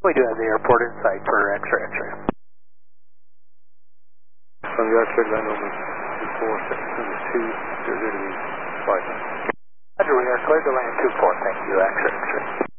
We do have the airport in sight for X-ray, X-ray. From the X-ray line over 24, 2, 0, 2, 5. Roger, we are cleared to land 24, thank you, X-ray, X-ray.